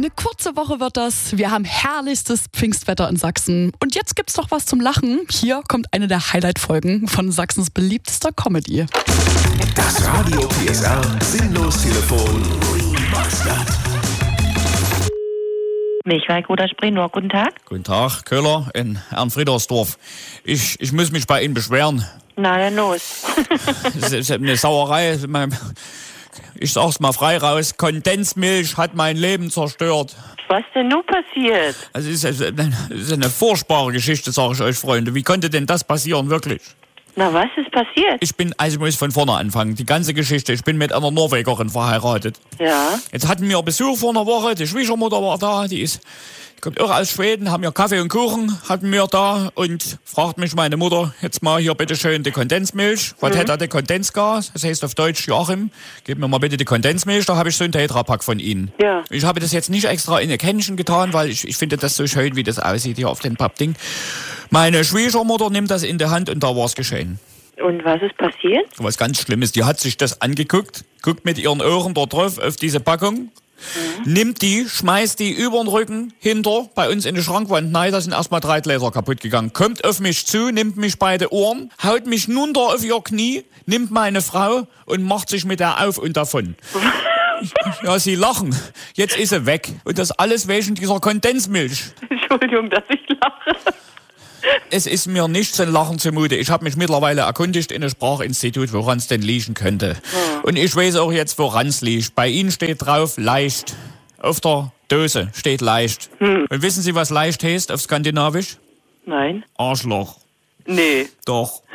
Eine kurze Woche wird das. Wir haben herrlichstes Pfingstwetter in Sachsen. Und jetzt gibt's noch was zum Lachen. Hier kommt eine der Highlight-Folgen von Sachsens beliebtester Comedy. Das Radio PSR Sinnlos-Telefon Remastered. Milchweig oder Sprinor, guten Tag. Guten Tag, Köhler in Ernfriedersdorf. Ich muss mich bei Ihnen beschweren. Na, dann los. Es ist eine Sauerei. Ich sag's mal frei raus. Kondensmilch hat mein Leben zerstört. Was denn nun passiert? Also es ist eine furchtbare Geschichte, sage ich euch, Freunde. Wie konnte denn das passieren, wirklich? Na, was ist passiert? Ich muss von vorne anfangen. Die ganze Geschichte. Ich bin mit einer Norwegerin verheiratet. Ja. Jetzt hatten wir Besuch vor einer Woche. Die Schwiegermutter war da. Die kommt irre aus Schweden. Haben wir Kaffee und Kuchen hatten wir da. Und fragt mich meine Mutter, jetzt mal hier bitte schön die Kondensmilch. Was hätte der Kondensgas? Das heißt auf Deutsch, Joachim, gib mir mal bitte die Kondensmilch. Da habe ich so einen Tetrapack von Ihnen. Ja. Ich habe das jetzt nicht extra in ein Kännchen getan, weil ich finde das so schön, wie das aussieht hier auf dem Pappding. Meine Schwiegermutter nimmt das in die Hand und da war es geschehen. Und was ist passiert? Was ganz Schlimmes. Die hat sich das angeguckt, guckt mit ihren Ohren da drauf auf diese Packung, nimmt die, schmeißt die über den Rücken hinter bei uns in die Schrankwand. Nein, da sind erstmal 3 Gläser kaputt gegangen. Kommt auf mich zu, nimmt mich bei den Ohren, haut mich runter auf ihr Knie, nimmt meine Frau und macht sich mit der auf und davon. Ja, sie lachen. Jetzt ist sie weg. Und das alles wegen dieser Kondensmilch. Entschuldigung, dass ich lache. Es ist mir nicht zum Lachen zumute. Ich habe mich mittlerweile erkundigt in einem Sprachinstitut, woran es denn liegen könnte. Und ich weiß auch jetzt, woran es liegt. Bei Ihnen steht drauf leicht. Auf der Dose steht leicht. Und wissen Sie, was leicht heißt auf Skandinavisch? Nein. Arschloch. Nee. Doch.